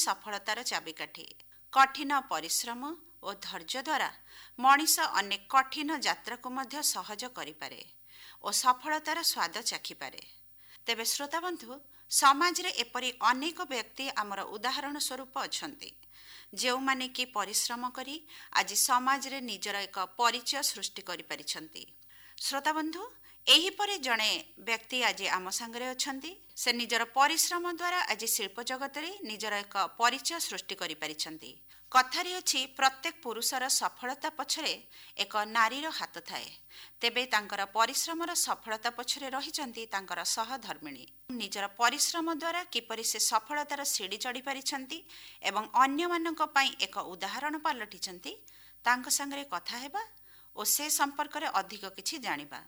सफलतार चाबिकाठी। कठिन परिश्रम और धैर्य द्वारा मनीष अनेक कठिन यात्रा को मध्य सहज करिपारे और सफलतार स्वाद चाखिपारे। तेबे श्रोताबंधु, समाज रे एपरी अनेक व्यक्ति आमर उदाहरण स्वरूप अछंती, जो माने कि परिश्रम करी आज समाज रे निजर एक परिचय सृष्टि करि परिछंती। श्रोताबंधु, एही परे जणे व्यक्ति आज आम संगरे अछंती। से निजर परिश्रम द्वारा आज शिल्प जगत रे निजर एक परिचय सृष्टि करि परिछंती। कथारी अछि, प्रत्येक पुरुषर सफलता पछरे एक नारीर हाथ थाए, तेबे तांकर परिश्रमर सफलता पछरे रहिचंती तांकर सहधर्मिणी। निजर परिश्रम द्वारा किपरि से सफलतार सीढ़ी चढ़ी पारिछंती एवं अन्य मानक पई एक उदाहरण पालटिचंती, तांक संगरे कथा हेबा और से संपर्क रे अधिक किछि जानिबा।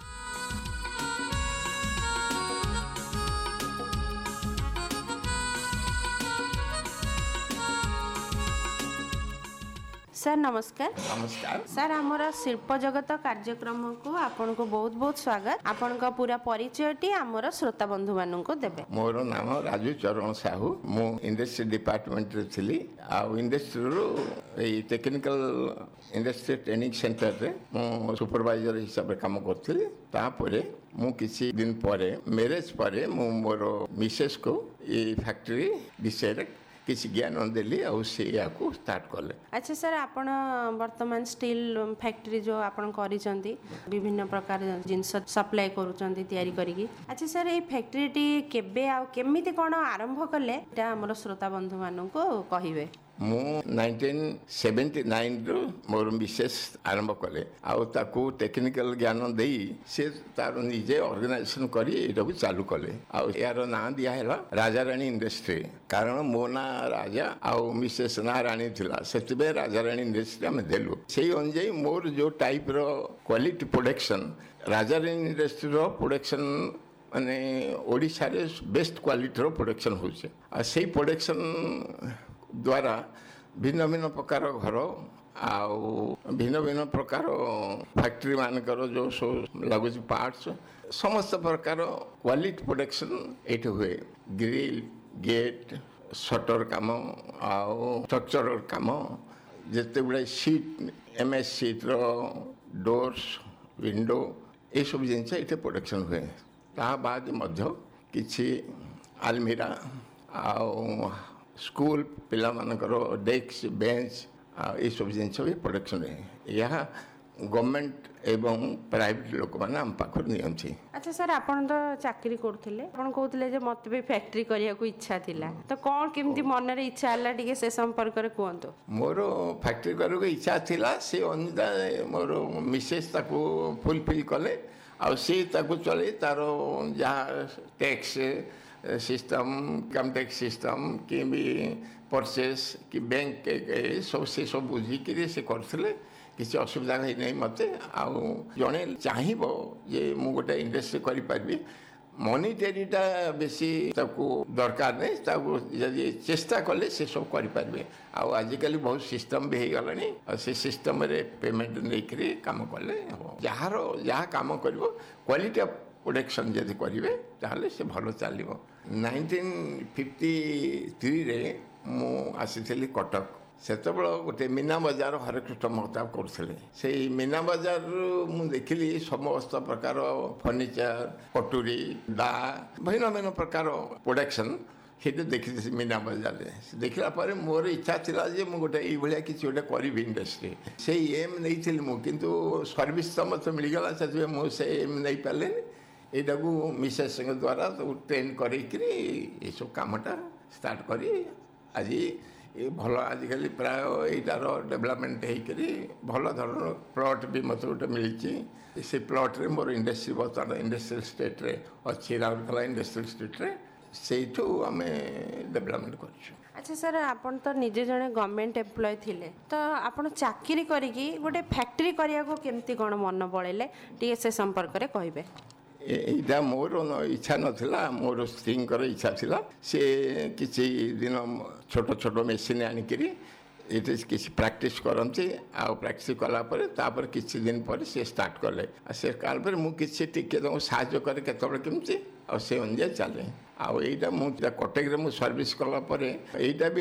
सर नमस्कार। नमस्कार सर, आमर शिल्प जगत कार्यक्रम को आपन को बहुत बहुत स्वागत। आपन का पूरा परिचयटी आमर श्रोता बंधु मानन को देबे। मोर नाम राजू चरण साहू। मु इंडस्ट्री डिपार्टमेंट रे थिली। आ इंडस्ट्री रो ए टेक्निकल इंडस्ट्री ट्रेनिंग सेंटर रे मु सुपरवाइजर हिसाब रे काम करथिली। तापरे मु किछि दिन परे मैरिज परे मु मोर मिसेस को ए फैक्ट्री विषय किसी ज्ञान देली और से याकू स्टार्ट कले। अच्छा सर, आपण वर्तमान स्टील फैक्ट्री जो आपण करिसंती, विभिन्न प्रकार जिंस सप्लाई करूचंती तयारी करिकी। अच्छा सर, ए फैक्ट्रीटी केबे आ केमिति कोन आरंभ कले एटा हमर श्रोता बंधु मानन को कहिबे। मु 1979 रो मोर विशेष आरंभ कले आउ ताकू टेक्निकल ज्ञान देई से तार निजे ऑर्गेनाइजेशन करी एटा को चालू कले। आउ यार ना दिया हैला राजा रानी इंडस्ट्री, कारण मो ना राजा आउ मिसेस ना रानी थिला, सेतबे राजा रानी इंडस्ट्री हम देलु। सेही अनुଯାयी मोर जो टाइप रो quality production Raja Rani industry रो प्रोडक्शन माने ओडिसा रे बेस्ट क्वालिटी रो प्रोडक्शन होचे। आ सेही प्रोडक्शन द्वारा भिन्न भिन्न प्रकार घर आउ भिन्न भिन्न प्रकार फैक्ट्री मानकर जो सो लगुच पार्ट्स समस्त प्रकार क्वालिटी प्रोडक्शन एट हुए। ग्रिल, गेट, शटर काम आउ स्ट्रक्चर काम, जिते गुड़ा सीट एमएस सीट रो डोर्स, विंडो, ये सब जिनस ये प्रोडक्शन हुए। ता बाद मध्य किछि आलमीरा आउ स्कूल पिला मानकर डेस्क, बेंच ये सब जिनस भी प्रोडक्शन है। यह गवर्नमेंट एवं प्राइवेट लोक मैंने आम पाखर नियंती। अच्छा सर, आपण तो चाकरी करथिले, आपण कहथिले जे मते भी फैक्ट्री करिया को इच्छा थिला, तो कोन केमती मन रे इच्छा हला टिके से संपर्क रे कोंतो। मोर फैक्ट्री करू के इच्छा थिला, से अनुदा मोर मिसेस ताको फुलफिल कले आ से ताको चले तारो जहाँ tax system, income tax system कि भी परचेस कि बैंक सब से सब बुझिकी से करथिले। किसी असुविधा नहीं मते आउ जड़े चाहिए जे मु गोटे इंडस्ट्री करी मनीटेरीटा बेसी ताको दरकार नहीं, ताको यदि चेष्टा कले से सब करें। आजिकल बहुत सिस्टम भी हो गलानी और से सिस्टम रे पेमेंट नहीं काम कले जार जहाँ काम कर क्वालिटी ऑफ प्रोडक्शन जदि करेंगे ताहले से भल चलो। 1953 रे मु आसी कटक। सेतबेल गोटे मीना बजार हरेकृष्ण महताब करते से मीना बजार मु देखिली समस्त प्रकार फर्निचर, कटोरी, दा, भिन्न भिन्न प्रकार प्रोडक्शन से देखी मीना बजार देखला पर मोर इच्छा थिला जे मु गोटे ये भाया किसी गोटे करी इंडस्ट्री से एम नहीं मु किंतु सर्विस तो मत मिलगला से मुझे एम नहीं पारे। यहाँ को मिसेस द्वारा तो ट्रेन कर सब कामटा स्टार्ट करी आज ये भल आजिकल प्राय यार डेवलपमेंट होकर भल धरण प्लट भी मत गोटे मिली। से प्लट रे मोर इंडस्ट्री बर्तमान इंडस्ट्रियल स्टेट रे अच्छी राउरकेला इंडस्ट्रियल स्टेट रे से आम डेवलपमेंट कर। अच्छा सर, आपन तो निजे जने गवर्नमेंट एम्प्लॉय थिले, तो आपन चाकरी करिकी गोटे फैक्ट्री करिया को केमती कोन मन बळेले टिके से संपर्क रे कहिबे। एटा मोर इच्छा नथिला, मोर स्त्रींकर इच्छा थिला। से किसी दिन छोट छोट मेसीन आनिकरी ये किसी प्रैक्टिस करती आ प्रैक्टिस कलापर तापर किसी दिन पर से स्टार्ट कले। से काल पर मुझे टिके साहाଯ୍ୟ करे केतबे केमती आ से अनुसार चले। आईटा मुझे कटक सर्विस कलापर एटा भी